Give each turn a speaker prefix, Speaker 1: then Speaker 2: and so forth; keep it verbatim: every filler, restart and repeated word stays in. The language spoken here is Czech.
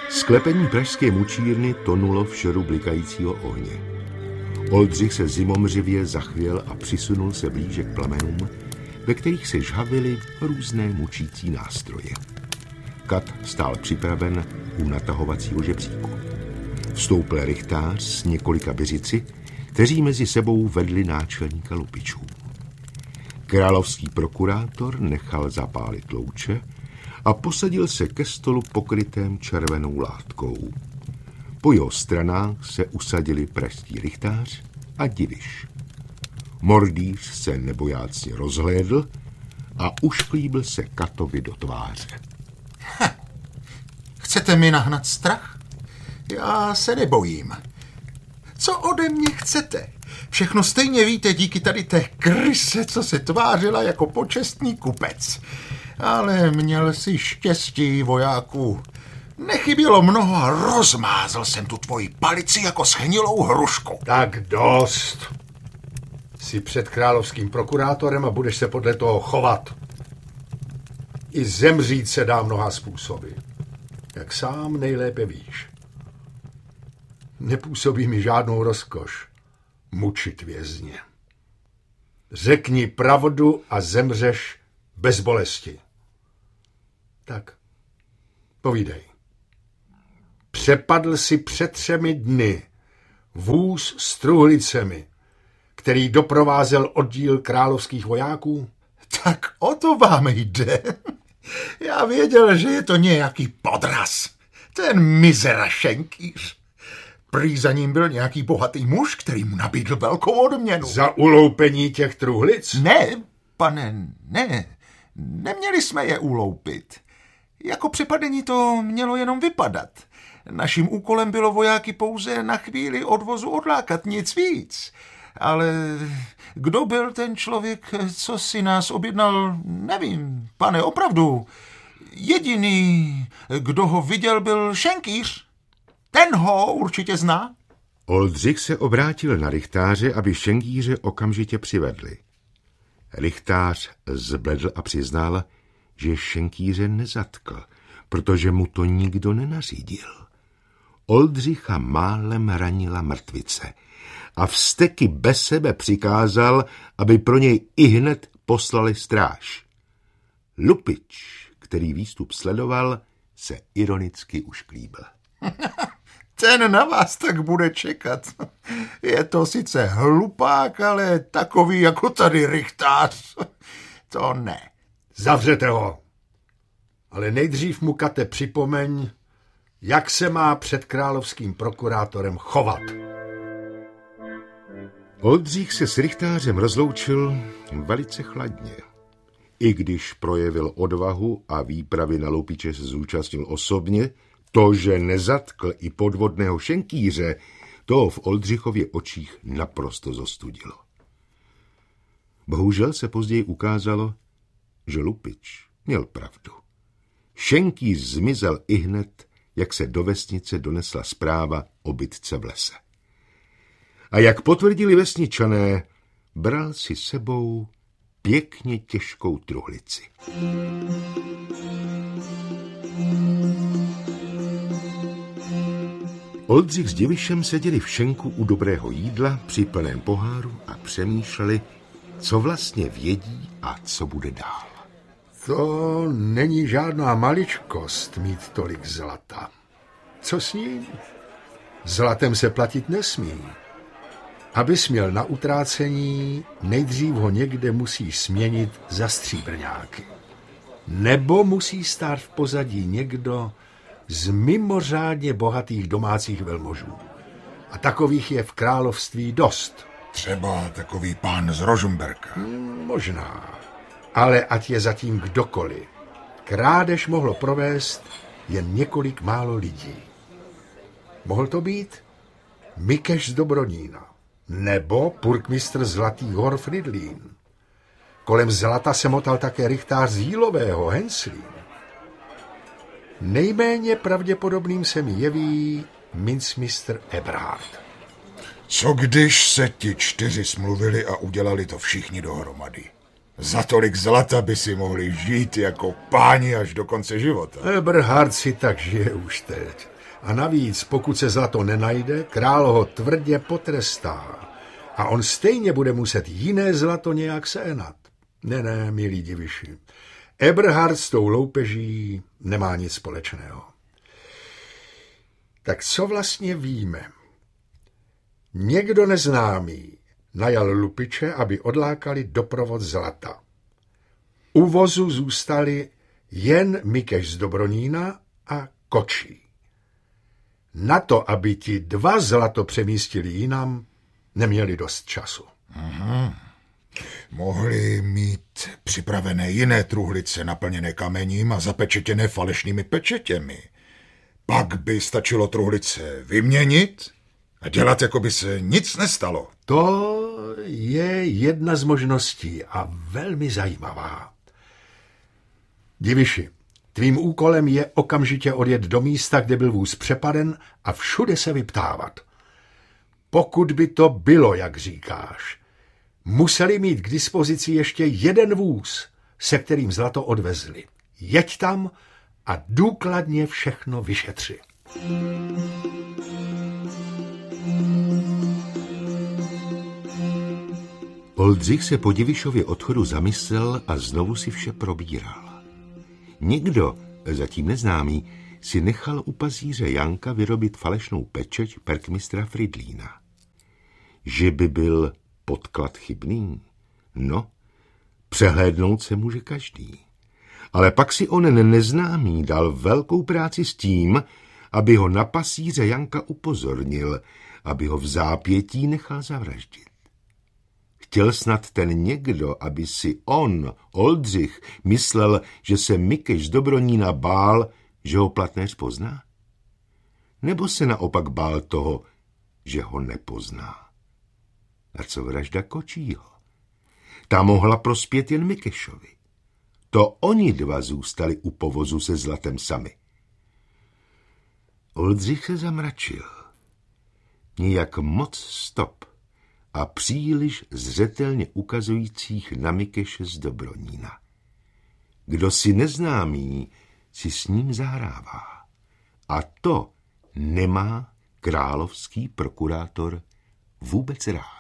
Speaker 1: Sklepení pražské mučírny tonulo v šeru blikajícího ohně. Oldřich se zimomřivě zachvěl a přisunul se blíže k plamenům, ve kterých se žhavily různé mučící nástroje. Kat stál připraven u natahovacího žebříku. Vstoupil rychtář s několika běžici, kteří mezi sebou vedli náčelníka lupičů. Královský prokurátor nechal zapálit louče a posadil se ke stolu pokrytém červenou látkou. Po jeho stranách se usadili pražský rychtář a diviš. Mordýř se nebojácně rozhlédl a ušklíbil se Katovi do tváře.
Speaker 2: Ha, chcete mi nahnat strach? Já se nebojím. Co ode mě chcete? Všechno stejně víte díky tady té kryse, co se tvářila jako počestný kupec. Ale měl si štěstí, vojáku. Nechybělo mnoho a rozmázl jsem tu tvoji palici jako schnilou hrušku.
Speaker 3: Tak dost. Jsi před královským prokurátorem a budeš se podle toho chovat. I zemřít se dá mnoha způsoby. Jak sám nejlépe víš. Nepůsobí mi žádnou rozkoš mučit vězně. Řekni pravdu a zemřeš bez bolesti. Tak, povídej. Přepadl si před třemi dny vůz s truhlicemi, který doprovázel oddíl královských vojáků?
Speaker 2: Tak o to vám jde. Já věděl, že je to nějaký podraz. Ten mizera šenkýř. Prý za ním byl nějaký bohatý muž, který mu nabídl velkou odměnu.
Speaker 3: Za uloupení těch truhlic?
Speaker 2: Ne, pane, ne. Neměli jsme je uloupit. Jako přepadení to mělo jenom vypadat. Naším úkolem bylo vojáky pouze na chvíli od vozu odlákat, nic víc. Ale kdo byl ten člověk, co si nás objednal, nevím, pane, opravdu. Jediný, kdo ho viděl, byl šenkýř. Ten ho určitě zná.
Speaker 1: Oldřich se obrátil na rychtáře, aby šenkýře okamžitě přivedli. Rychtář zbledl a přiznal, že šenkýře nezatkl, protože mu to nikdo nenařídil. Oldřicha málem ranila mrtvice a vzteky bez sebe přikázal, aby pro něj ihned poslali stráž. Lupič, který výstup sledoval, se ironicky ušklíbil.
Speaker 2: Ten na vás tak bude čekat. Je to sice hlupák, ale takový jako tady rychtář. To ne.
Speaker 3: Zavřete ho. Ale nejdřív mu, Kate, připomeň, jak se má před královským prokurátorem chovat.
Speaker 1: Oldřich se s rychtářem rozloučil velice chladně. I když projevil odvahu a výpravy na loupiče se zúčastnil osobně, to, že nezatkl i podvodného šenkýře, to v Oldřichově očích naprosto zostudilo. Bohužel se později ukázalo, že lupič měl pravdu. Šenkýř zmizel ihned, jak se do vesnice donesla zpráva o bitce v lese. A jak potvrdili vesničané, bral si sebou pěkně těžkou truhlici. Oldřich s Divišem seděli v šenku u dobrého jídla při plném poháru a přemýšleli, co vlastně vědí a co bude dál.
Speaker 3: To není žádná maličkost mít tolik zlata. Co s ním? Zlatem se platit nesmí. Abys měl na utrácení, nejdřív ho někde musíš směnit za stříbrňáky. Nebo musí stát v pozadí někdo z mimořádně bohatých domácích velmožů. A takových je v království dost.
Speaker 2: Třeba takový pán z Rožmberka.
Speaker 3: Hmm, možná. Ale ať je zatím kdokoliv. Krádež mohlo provést jen několik málo lidí. Mohl to být Mikeš z Dobronína nebo purkmistr Zlatých hor Fridlín. Kolem zlata se motal také rychtář z Jílového Henslín. Nejméně pravděpodobným se mi jeví mincmistr Eberhard.
Speaker 2: Co když se ti čtyři smluvili a udělali to všichni dohromady? Za tolik zlata by si mohli žít jako páni až do konce života.
Speaker 3: Eberhard si tak žije už teď. A navíc, pokud se zlato nenajde, král ho tvrdě potrestá. A on stejně bude muset jiné zlato nějak sehnat. Ne, ne, milí diviši. Eberhard s tou loupeží nemá nic společného. Tak co vlastně víme? Někdo neznámý najal lupiče, aby odlákali doprovod zlata. U vozu zůstali jen Mikeš z Dobronína a Kočí. Na to, aby ti dva zlato přemístili jinam, neměli dost času.
Speaker 2: Aha. Mohli mít připravené jiné truhlice naplněné kamením a zapečetěné falešnými pečetěmi. Pak by stačilo truhlice vyměnit a dělat, jako by se nic nestalo.
Speaker 3: To je jedna z možností a velmi zajímavá. Diviši, tvým úkolem je okamžitě odjet do místa, kde byl vůz přepaden a všude se vyptávat. Pokud by to bylo, jak říkáš, museli mít k dispozici ještě jeden vůz, se kterým zlato odvezli. Jeď tam a důkladně všechno vyšetři.
Speaker 1: Oldřich se po Divišově odchodu zamyslel a znovu si vše probíral. Někdo, zatím neznámý, si nechal u pazíře Janka vyrobit falešnou pečeť perkmistra Fridlína. Že by byl podklad chybný? No, přehlédnout se může každý. Ale pak si onen neznámý dal velkou práci s tím, aby ho na pasíře Janka upozornil, aby ho v zápětí nechal zavraždit. Chtěl snad ten někdo, aby si on, Oldřich, myslel, že se Mikeš z Dobronína bál, že ho platnéř pozná? Nebo se naopak bál toho, že ho nepozná? A co vražda Kočího? Ta mohla prospět jen Mikešovi. To oni dva zůstali u povozu se zlatem sami. Oldřich se zamračil. Nijak moc stop a příliš zřetelně ukazujících na Mikeše z Dobronína. Kdo si neznámý, si s ním zahrává. A to nemá královský prokurátor vůbec rád.